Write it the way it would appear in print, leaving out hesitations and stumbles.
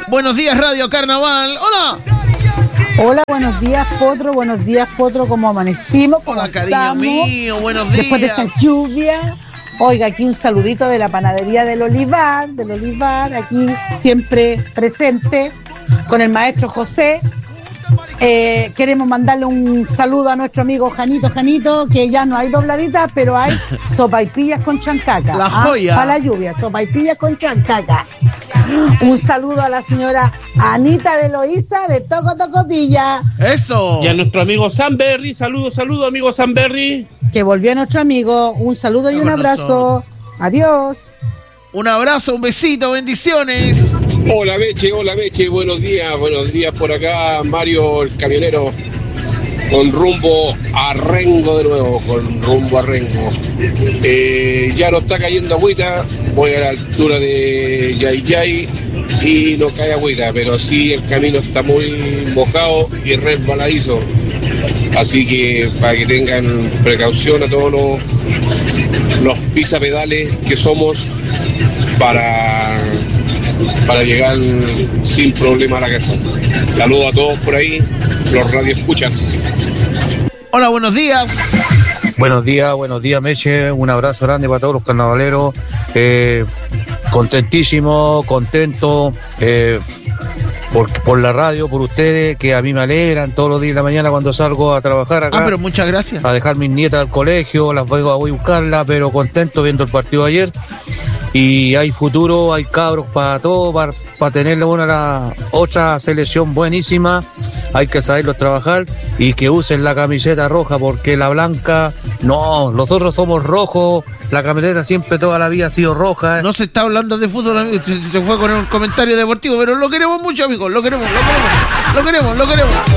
Buenos días, Radio Carnaval. Hola. Hola, buenos días, Potro, ¿cómo amanecimos? ¿Cómo Hola, cariño estamos? mío, buenos días. Después de esta lluvia. Oiga, aquí un saludito de la panadería del Olivar, aquí siempre presente, con el maestro José. Queremos mandarle un saludo a nuestro amigo Janito, que ya no hay dobladitas, pero hay sopaipillas con chancaca. La joya. Para la lluvia, sopaipillas con chancaca. Un saludo a la señora Anita de Loíza de Tocopilla. Eso. Y a nuestro amigo Samberry, saludo, amigo Samberry. Que volvió nuestro amigo, un saludo y un abrazo. Adiós. Un abrazo, un besito, bendiciones. Hola Meche, buenos días por acá, Mario el camionero, con rumbo a Rengo de nuevo, ya no está cayendo agüita, voy a la altura de Yayay y no cae agüita, pero sí el camino está muy mojado y resbaladizo, así que para que tengan precaución a todos los pisapedales que somos para llegar sin problema a la casa. Saludos a todos por ahí, los radioescuchas. Hola, buenos días. Buenos días, Meche. Un abrazo grande para todos los carnavaleros. Contento por la radio, por ustedes, que a mí me alegran todos los días de la mañana cuando salgo a trabajar acá. Pero muchas gracias. A dejar mis nietas al colegio, las voy a buscarlas, pero contento viendo el partido de ayer. Y hay futuro, hay cabros para todo, para tener una otra selección buenísima. Hay que saberlos trabajar y que usen la camiseta roja, porque la blanca, no, nosotros somos rojos, la camiseta siempre toda la vida ha sido roja. No se está hablando de fútbol, amigo. Se fue con un comentario deportivo, pero lo queremos mucho, amigos, lo queremos.